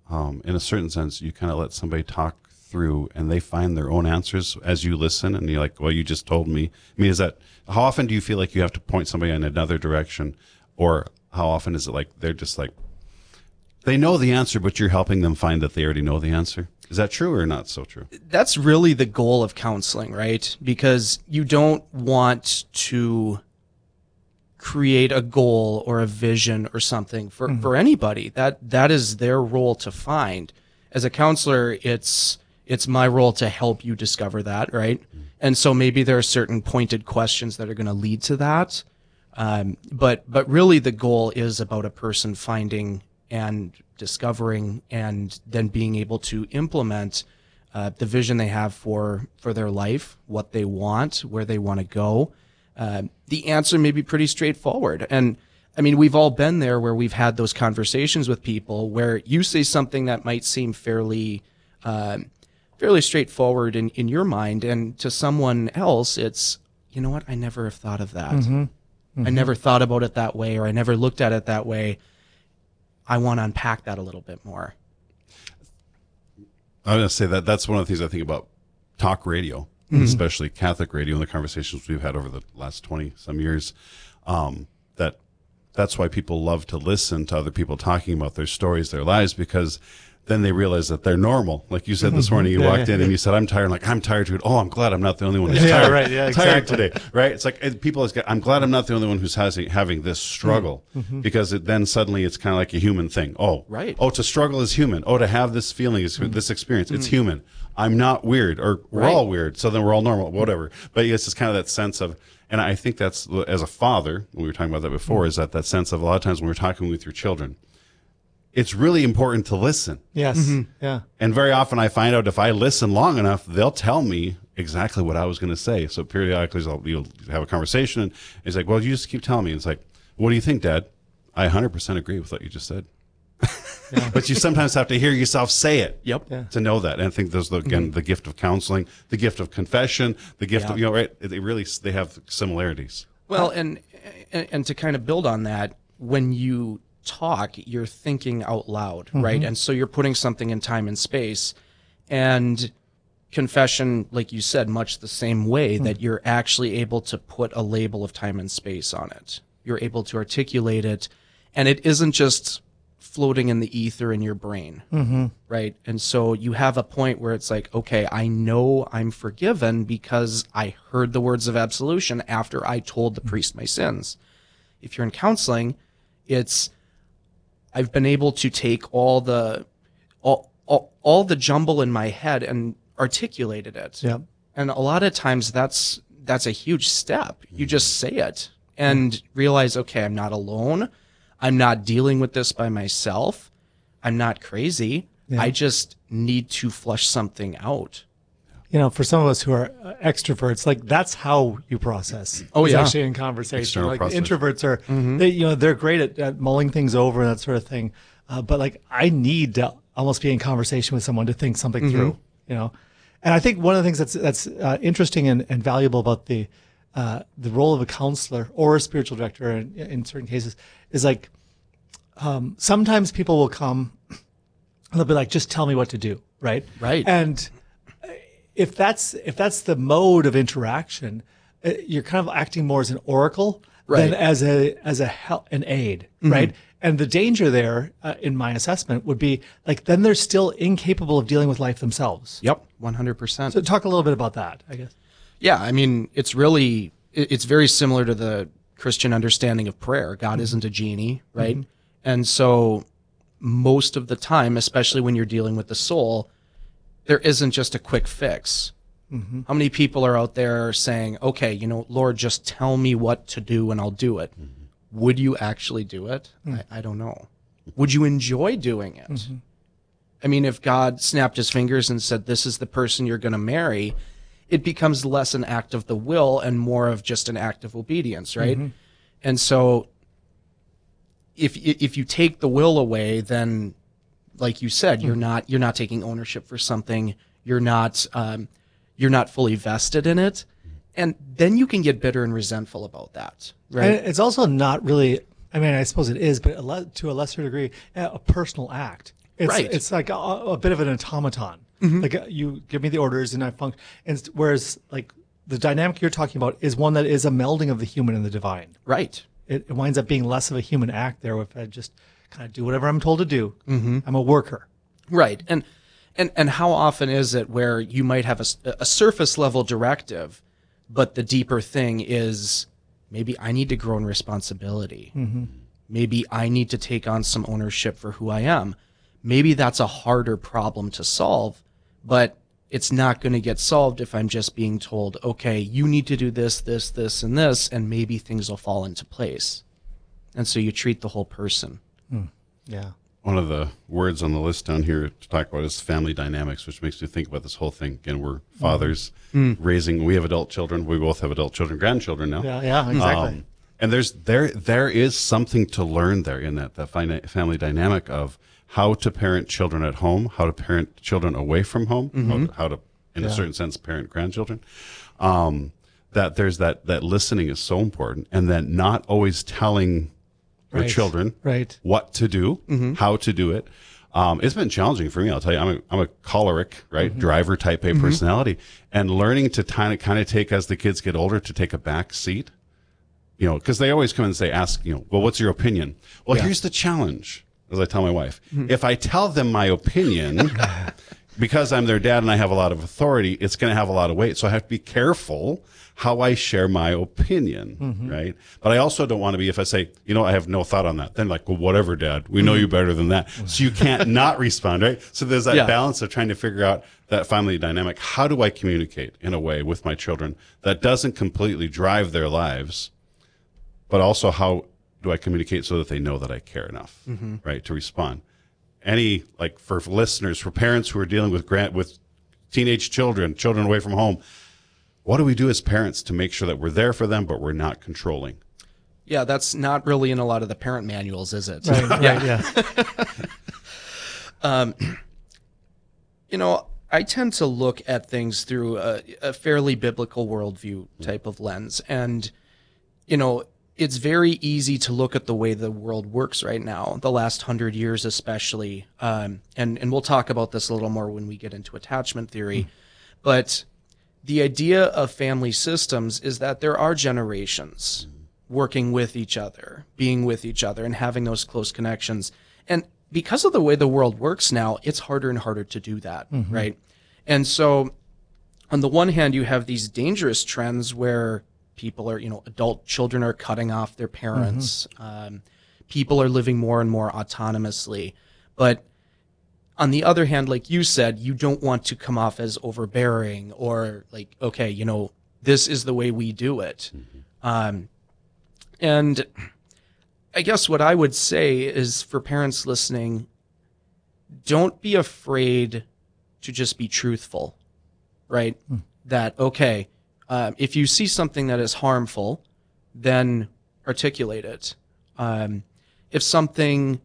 in a certain sense, you kind of let somebody talk through and they find their own answers as you listen, and you're like, well, you just told me. I mean, how often do you feel like you have to point somebody in another direction, or how often is it like they're just like, they know the answer, but you're helping them find that they already know the answer? Is that true or not so true? That's really the goal of counseling, right? Because you don't want to create a goal or a vision or something for anybody. That is their role to find. As a counselor, it's my role to help you discover that, right? And so maybe there are certain pointed questions that are going to lead to that. But really the goal is about a person finding and discovering and then being able to implement the vision they have for their life, what they want, where they want to go. The answer may be pretty straightforward. And I mean, we've all been there where we've had those conversations with people where you say something that might seem fairly straightforward in your mind. And to someone else, it's, you know what? I never have thought of that. I never thought about it that way, or I never looked at it that way. I want to unpack that a little bit more. I was going to say that's one of the things I think about talk radio, especially Catholic radio, and the conversations we've had over the last 20 some years. That's why people love to listen to other people talking about their stories, their lives, because then they realize that they're normal. Like you said this morning, you walked in and you said, I'm tired. I'm like, I'm tired too. Oh, I'm glad I'm not the only one who's tired. Right. Yeah, tired exactly. today. Right. It's like people, I'm glad I'm not the only one who's having this struggle, because then suddenly it's kind of like a human thing. Oh, right. Oh, to struggle is human. Oh, to have this feeling is this experience. It's human. I'm not weird, or we're all weird. So then we're all normal, whatever. But it's just kind of that sense of, and I think that's, as a father, we were talking about that before, is that sense of a lot of times when we're talking with your children, it's really important to listen. Yes. Yeah. And very often I find out if I listen long enough, they'll tell me exactly what I was going to say. So periodically you'll have a conversation and it's like, well, you just keep telling me. It's like, what do you think, Dad? I 100% agree with what you just said. Yeah. But you sometimes have to hear yourself say it Yep. to know that. And I think there's, again, the gift of counseling, the gift of confession, the gift of, right? They have similarities. Well, and to kind of build on that, when you talk, you're thinking out loud, right? And so you're putting something in time and space. And confession, like you said, much the same way, that you're actually able to put a label of time and space on it. You're able to articulate it, and it isn't just floating in the ether in your brain, right? And so you have a point where it's like, okay, I know I'm forgiven because I heard the words of absolution after I told the priest my sins. If you're in counseling, it's, I've been able to take all the jumble in my head and articulated it. Yeah. And a lot of times that's a huge step. You just say it and realize, okay, I'm not alone. I'm not dealing with this by myself. I'm not crazy. Yeah. I just need to flush something out. You know, for some of us who are extroverts, like that's how you process. Oh, yeah. Actually in conversation. External Like process. introverts are, they're great at mulling things over and that sort of thing. But like I need to almost be in conversation with someone to think something through, And I think one of the things that's interesting and valuable about the role of a counselor or a spiritual director in certain cases is like, sometimes people will come and they'll be like, just tell me what to do. Right. Right. And if that's the mode of interaction, you're kind of acting more as an oracle than as an aid. Right. And the danger there, in my assessment, would be like, then they're still incapable of dealing with life themselves. Yep. 100%. So talk a little bit about that, I guess. Yeah. I mean, it's very similar to the Christian understanding of prayer. God isn't a genie, right? And so most of the time, especially when you're dealing with the soul, there isn't just a quick fix. How many people are out there saying, okay, Lord, just tell me what to do and I'll do it. Would you actually do it? I don't know. Would you enjoy doing it? I mean, if God snapped his fingers and said, this is the person you're going to marry, it becomes less an act of the will and more of just an act of obedience, right? And so if you take the will away, then like you said, you're not taking ownership for something. You're not fully vested in it. And then you can get bitter and resentful about that, right? And it's also not really, I mean, I suppose it is, but to a lesser degree, a personal act. It's like a bit of an automaton. Like you give me the orders and I function. And whereas like the dynamic you're talking about is one that is a melding of the human and the divine. Right. It winds up being less of a human act there if I just kind of do whatever I'm told to do. I'm a worker. Right. And how often is it where you might have a surface level directive, but the deeper thing is maybe I need to grow in responsibility. Maybe I need to take on some ownership for who I am. Maybe that's a harder problem to solve, but it's not going to get solved if I'm just being told, okay, you need to do this, this, this, and this, and maybe things will fall into place. And so you treat the whole person. Yeah. One of the words on the list down here to talk about is family dynamics, which makes me think about this whole thing. Again, we're fathers raising, we have adult children. We both have adult children, grandchildren now. Yeah, exactly. And there is something to learn there in that family dynamic of how to parent children at home, how to parent children away from home, how to, in a certain sense, parent grandchildren. That there's that listening is so important, and then not always telling your children what to do, how to do it. It's been challenging for me. I'll tell you, I'm a choleric, driver type A personality, and learning to kind of take, as the kids get older, to take a back seat. You know, because they always come and ask, well, what's your opinion? Well, here's the challenge, as I tell my wife. If I tell them my opinion, because I'm their dad and I have a lot of authority, it's going to have a lot of weight. So I have to be careful how I share my opinion, right? But I also don't want to be, if I say, I have no thought on that, then like, well, whatever, Dad, we know you better than that. So you can't not respond, right? So there's that balance of trying to figure out that family dynamic. How do I communicate in a way with my children that doesn't completely drive their lives, but also how do I communicate so that they know that I care enough, right, to respond? For listeners, for parents who are dealing with teenage children away from home, what do we do as parents to make sure that we're there for them, but we're not controlling? Yeah, that's not really in a lot of the parent manuals, is it? Yeah. I tend to look at things through a fairly biblical worldview type of lens. And, it's very easy to look at the way the world works right now, the last 100 years especially. And we'll talk about this a little more when we get into attachment theory. But the idea of family systems is that there are generations working with each other, being with each other, and having those close connections. And because of the way the world works now, it's harder and harder to do that, right? And so on the one hand, you have these dangerous trends where people are, adult children are cutting off their parents. People are living more and more autonomously. But on the other hand, like you said, you don't want to come off as overbearing or like, okay, this is the way we do it. And I guess what I would say is for parents listening, don't be afraid to just be truthful, right? That, okay, if you see something that is harmful, then articulate it. If something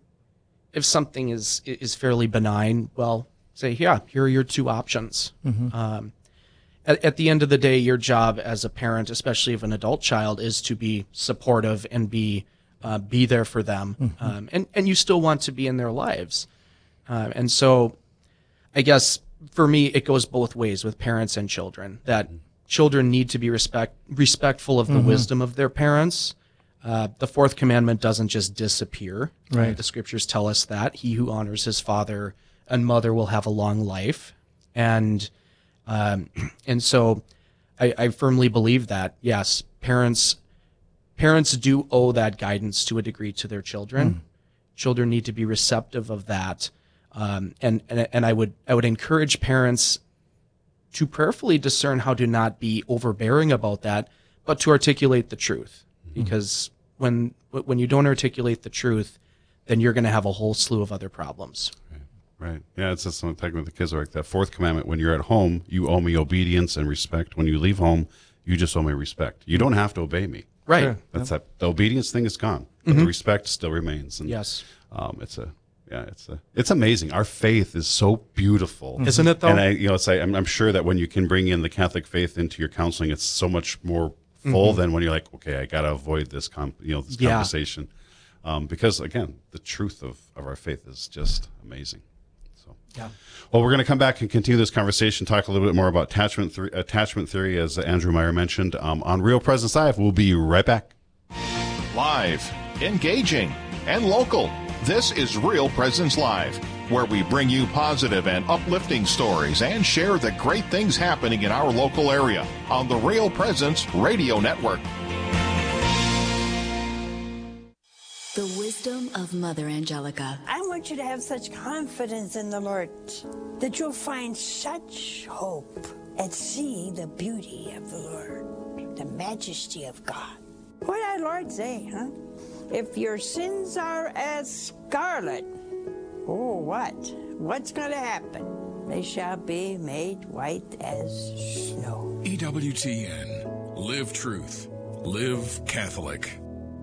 is fairly benign, well, say, here are your two options. At the end of the day, your job as a parent, especially of an adult child, is to be supportive and be there for them. And you still want to be in their lives. And so I guess for me, it goes both ways with parents and children, that children need to be respectful of the wisdom of their parents. The fourth commandment doesn't just disappear. Right. The scriptures tell us that he who honors his father and mother will have a long life. And so I firmly believe that, yes, parents do owe that guidance to a degree to their children. Children need to be receptive of that. And I would encourage parents to prayerfully discern how to not be overbearing about that, but to articulate the truth. Because when you don't articulate the truth, then you're going to have a whole slew of other problems. Right. Yeah, it's just something with the kids like that fourth commandment. When you're at home, you owe me obedience and respect. When you leave home, you just owe me respect. You don't have to obey me. Right. Sure. That's that. The obedience thing is gone. But the respect still remains. And, Yes. It's amazing. Our faith is so beautiful, Isn't it though? And I'm sure that when you can bring in the Catholic faith into your counseling, it's so much more full than when you're like, okay, I got to avoid this conversation, because again, the truth of our faith is just amazing. So, Yeah. well, we're going to come back and continue this conversation, talk a little bit more about attachment theory, as Andrew Meyer mentioned, on Real Presence Live. We'll be right back. Live, engaging, and local. This is Real Presence Live, where we bring you positive and uplifting stories and share the great things happening in our local area on the Real Presence Radio Network. The wisdom of Mother Angelica. I want you to have such confidence in the Lord that you'll find such hope and see the beauty of the Lord, the majesty of God. What did our Lord say, huh? If your sins are as scarlet, oh, what? What's going to happen? They shall be made white as snow. EWTN. Live truth. Live Catholic.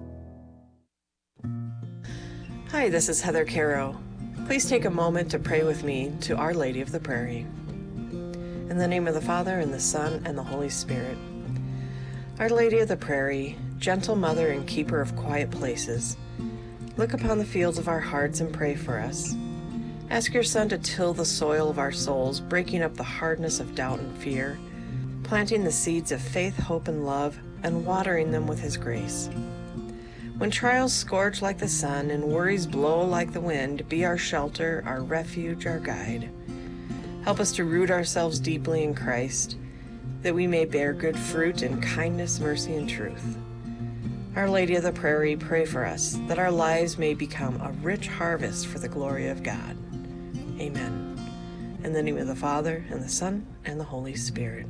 Hi, this is Heather Caro. Please take a moment to pray with me to Our Lady of the Prairie. In the name of the Father, and the Son, and the Holy Spirit. Our Lady of the Prairie, gentle mother and keeper of quiet places, look upon the fields of our hearts and pray for us. Ask your Son to till the soil of our souls, breaking up the hardness of doubt and fear, planting the seeds of faith, hope, and love, and watering them with His grace. When trials scorch like the sun and worries blow like the wind, be our shelter, our refuge, our guide. Help us to root ourselves deeply in Christ, that we may bear good fruit in kindness, mercy, and truth. Our Lady of the Prairie, pray for us, that our lives may become a rich harvest for the glory of God. Amen. In the name of the Father, and the Son, and the Holy Spirit.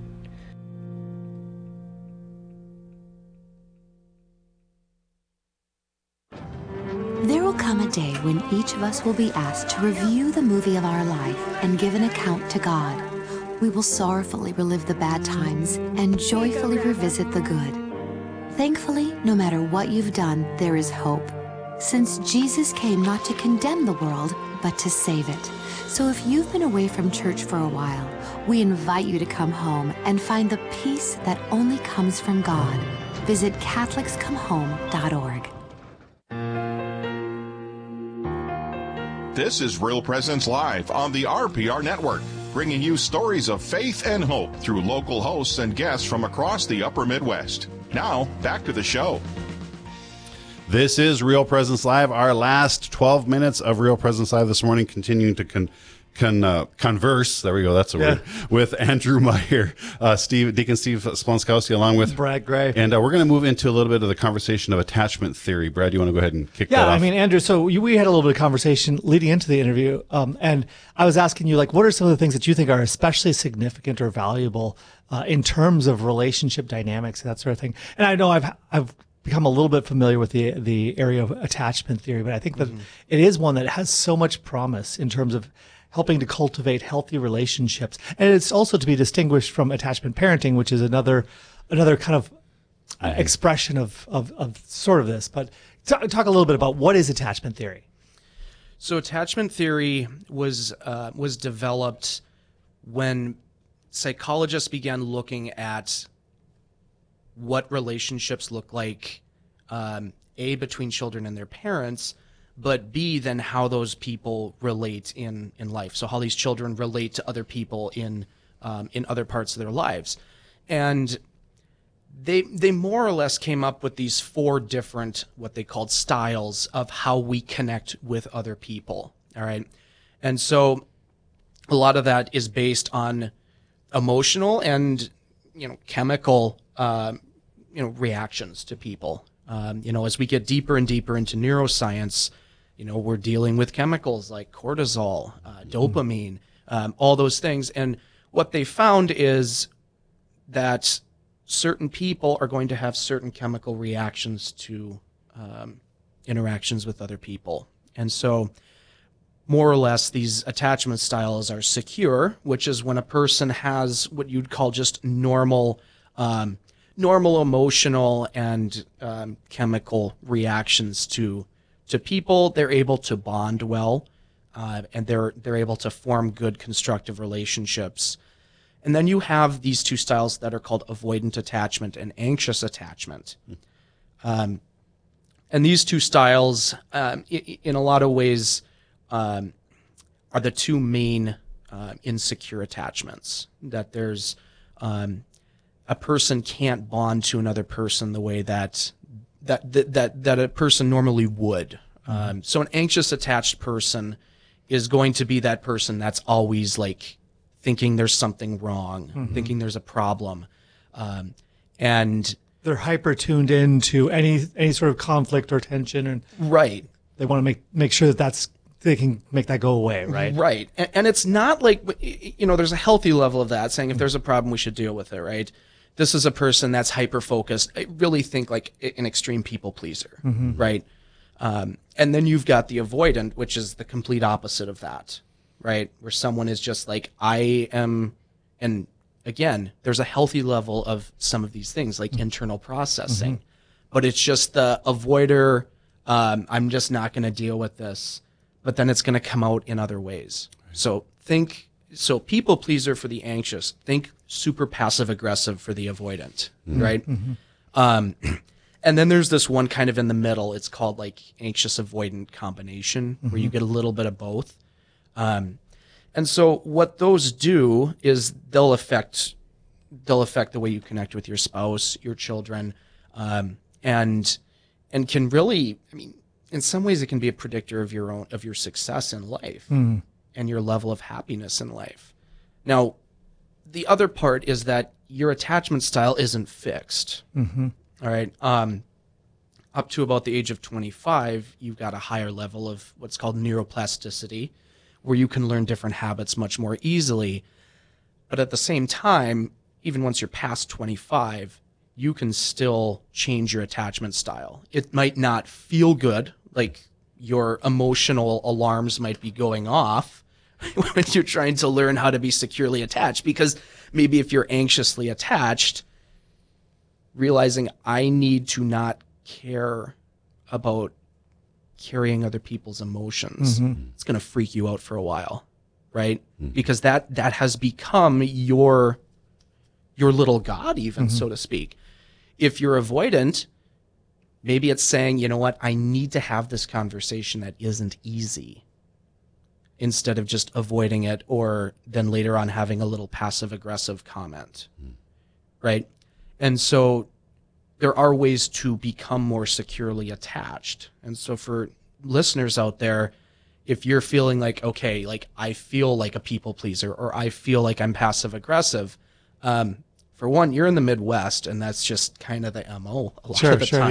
There will come a day when each of us will be asked to review the movie of our life and give an account to God. We will sorrowfully relive the bad times and joyfully revisit the good. Thankfully, no matter what you've done, there is hope, since Jesus came not to condemn the world, but to save it. So if you've been away from church for a while, we invite you to come home and find the peace that only comes from God. Visit CatholicsComeHome.org. This is Real Presence Live on the RPR Network, bringing you stories of faith and hope through local hosts and guests from across the upper Midwest. Now, back to the show. This is Real Presence Live, our last 12 minutes of Real Presence Live this morning, continuing to converse, there we go, that's a word, with Andrew Meyer, Deacon Steve Splonskowski, along with Brad Gray. And we're going to move into a little bit of the conversation of attachment theory. Brad, you want to go ahead and kick that off? Yeah, I mean, Andrew, so we had a little bit of conversation leading into the interview, and I was asking you, like, what are some of the things that you think are especially significant or valuable in terms of relationship dynamics, that sort of thing? And I know I've become a little bit familiar with the area of attachment theory, but I think that it is one that has so much promise in terms of helping to cultivate healthy relationships. And it's also to be distinguished from attachment parenting, which is another kind of expression of sort of this. But talk a little bit about what is attachment theory. So attachment theory was developed when psychologists began looking at what relationships look like, A, between children and their parents, but B, then how those people relate in life. So how these children relate to other people in other parts of their lives. And they more or less came up with these 4 different, what they called styles of how we connect with other people. All right. And so a lot of that is based on emotional and, chemical, reactions to people. As we get deeper and deeper into neuroscience, we're dealing with chemicals like cortisol, dopamine, all those things. And what they found is that certain people are going to have certain chemical reactions to interactions with other people. And so more or less these attachment styles are secure, which is when a person has what you'd call just normal emotional and chemical reactions to people. They're able to bond well, and they're able to form good, constructive relationships. And then you have these 2 styles that are called avoidant attachment and anxious attachment. And these 2 styles, in a lot of ways, are the two main insecure attachments. That there's a person can't bond to another person the way that a person normally would. So an anxious attached person is going to be that person that's always like thinking there's something wrong, thinking there's a problem, and they're hyper tuned into any sort of conflict or tension, and right. They want to make sure that they can make that go away, right? Right. And it's not like, there's a healthy level of that, saying if there's a problem, we should deal with it, right? This is a person that's hyper-focused. I really think like an extreme people pleaser, right? And then you've got the avoidant, which is the complete opposite of that, right? Where someone is just like, I am, and again, there's a healthy level of some of these things, like internal processing, but it's just the avoider, I'm just not going to deal with this, but then it's going to come out in other ways. So people pleaser for the anxious, think super passive aggressive for the avoidant, right? And then there's this one kind of in the middle. It's called like anxious avoidant combination, where you get a little bit of both. And so what those do is they'll affect the way you connect with your spouse, your children, and can really, in some ways it can be a predictor of your success in life and your level of happiness in life. Now, the other part is that your attachment style isn't fixed. All right. Up to about the age of 25, you've got a higher level of what's called neuroplasticity, where you can learn different habits much more easily. But at the same time, even once you're past 25, you can still change your attachment style. It might not feel good, like your emotional alarms might be going off when you're trying to learn how to be securely attached, because maybe if you're anxiously attached, realizing I need to not care about carrying other people's emotions, it's going to freak you out for a while, right? Because that has become your little god, even, so to speak. If you're avoidant, maybe it's saying, you know what, I need to have this conversation that isn't easy, instead of just avoiding it, or then later on having a little passive aggressive comment, right? And so there are ways to become more securely attached. And so for listeners out there, if you're feeling like, okay, like I feel like a people pleaser, or I feel like I'm passive aggressive, for one, you're in the Midwest, and that's just kind of the MO a lot of the time.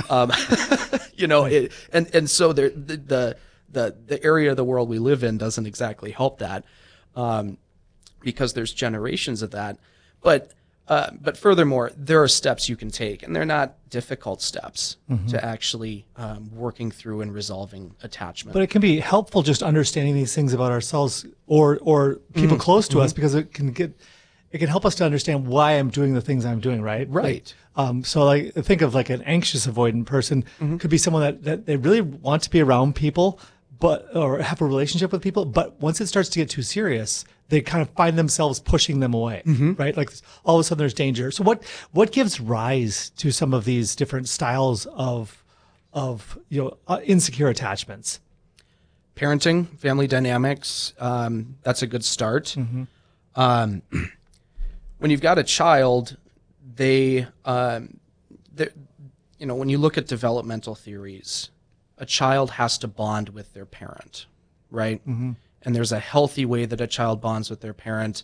Yeah. And so the area of the world we live in doesn't exactly help that, because there's generations of that. But furthermore, there are steps you can take, and they're not difficult steps to actually working through and resolving attachment. But it can be helpful just understanding these things about ourselves or people close to us, because it can help us to understand why I'm doing the things I'm doing, right? Right. So like, think of like an anxious avoidant person could be someone that they really want to be around people, or have a relationship with people, but once it starts to get too serious, they kind of find themselves pushing them away, right? Like all of a sudden there's danger. So what gives rise to some of these different styles of insecure attachments? Parenting, family dynamics, that's a good start. When you've got a child, when you look at developmental theories, a child has to bond with their parent, right? And there's a healthy way that a child bonds with their parent.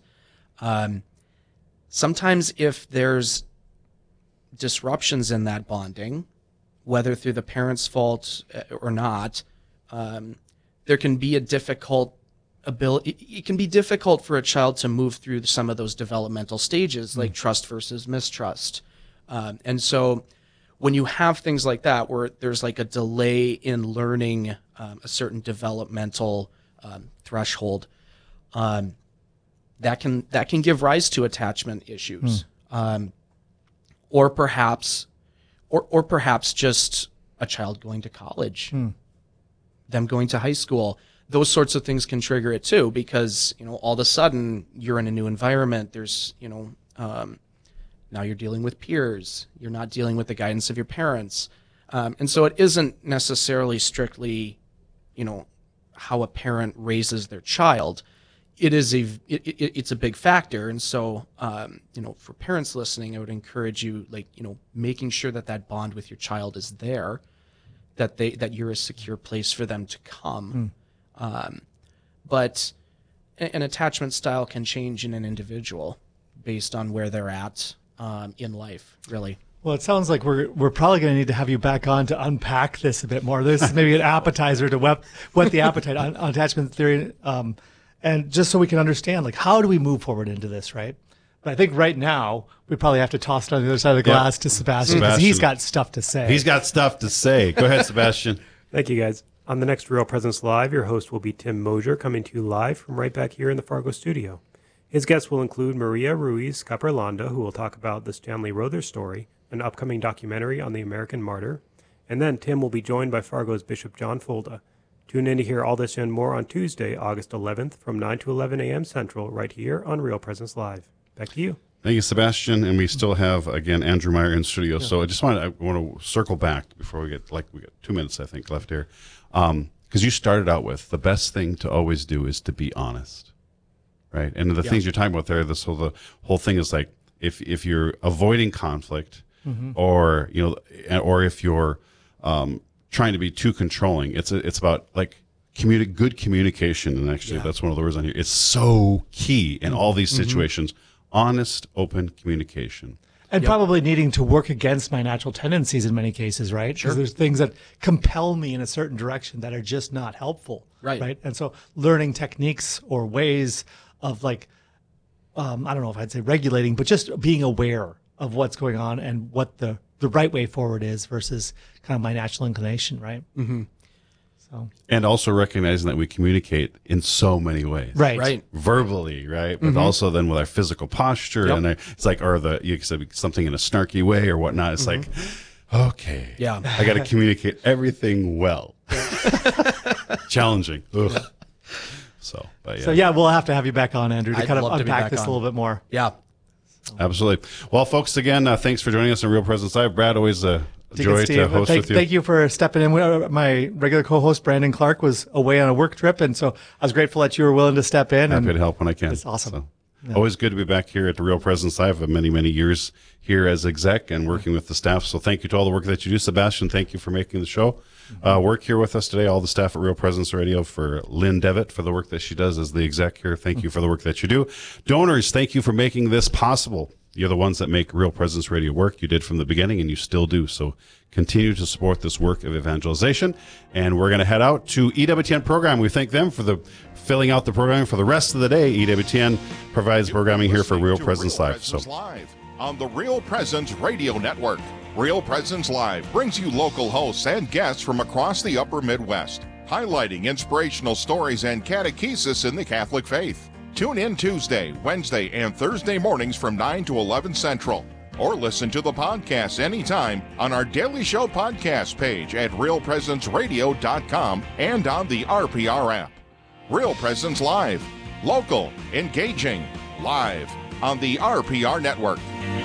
Sometimes if there's disruptions in that bonding, whether through the parent's fault or not, there can be a difficult ability. It can be difficult for a child to move through some of those developmental stages, like trust versus mistrust. And so when you have things like that, where there's like a delay in learning a certain developmental threshold, that can give rise to attachment issues, or perhaps just a child going to college, them going to high school. Those sorts of things can trigger it too, because all of a sudden you're in a new environment. There's now you're dealing with peers. You're not dealing with the guidance of your parents, and so it isn't necessarily strictly how a parent raises their child, it's a big factor. And so, for parents listening, I would encourage you, making sure that bond with your child is there, that you're a secure place for them to come. But an attachment style can change in an individual based on where they're at in life, really. Well, it sounds like we're probably going to need to have you back on to unpack this a bit more. This is maybe an appetizer to whet the appetite on attachment theory, and just so we can understand, like, how do we move forward into this, right? But I think right now we probably have to toss it on the other side of the glass to Sebastian, because he's got stuff to say. He's got stuff to say. Go ahead, Sebastian. Thank you, guys. On the next Real Presence Live, your host will be Tim Mosier, coming to you live from right back here in the Fargo studio. His guests will include Maria Ruiz Caperlanda, who will talk about the Stanley Rother story, an upcoming documentary on the American martyr. And then Tim will be joined by Fargo's Bishop John Fulda. Tune in to hear all this and more on Tuesday, August 11th from 9 to 11 a.m. Central, right here on Real Presence Live. Back to you. Thank you, Sebastian. And we still have, again, Andrew Meyer in studio. Yeah. So I want to circle back before we got 2 minutes, I think, left here. Because you started out with the best thing to always do is to be honest, right? And the things you're talking about there, the whole thing is like, if you're avoiding conflict, or if you're trying to be too controlling, it's about like good communication. And actually, that's one of the words on here. It's so key in all these situations. Honest, open communication. And probably needing to work against my natural tendencies in many cases, right? Sure. Because there's things that compel me in a certain direction that are just not helpful. Right. And so learning techniques or ways of I don't know if I'd say regulating, but just being aware of what's going on and what the right way forward is versus kind of my natural inclination, right? Mm-hmm. So. And also recognizing that we communicate in so many ways. Right. Verbally, right? But also then with our physical posture, and it's like, you said something in a snarky way or whatnot. It's like, okay, I got to communicate everything well. Challenging. Ugh. So we'll have to have you back on, Andrew, to kind of unpack this a little bit more. Yeah. Absolutely. Well, folks, again, thanks for joining us on Real Presence Live. Brad, always a joy to host with you. Thank you for stepping in. My regular co-host, Brandon Clark, was away on a work trip, and so I was grateful that you were willing to step in. Happy to help when I can. It's awesome. So, always good to be back here at the Real Presence Live. I've many, many years here as exec and working with the staff. So thank you to all the work that you do. Sebastian, thank you for making the show work here with us today. All the staff at Real Presence Radio, for Lynn Devitt for the work that she does as the exec here. Thank you for the work that you do. Donors, thank you for making this possible. You're the ones that make Real Presence Radio work. You did from the beginning, and you still do. So continue to support this work of evangelization. And we're going to head out to EWTN program. We thank them for filling out the programming for the rest of the day. EWTN provides programming here for Real Presence Live. Live on the Real Presence Radio Network. Real Presence Live brings you local hosts and guests from across the upper Midwest, highlighting inspirational stories and catechesis in the Catholic faith. Tune in Tuesday, Wednesday, and Thursday mornings from 9 to 11 Central. Or listen to the podcast anytime on our Daily Show podcast page at realpresenceradio.com and on the RPR app. Real Presence Live. Local, engaging, live on the RPR Network.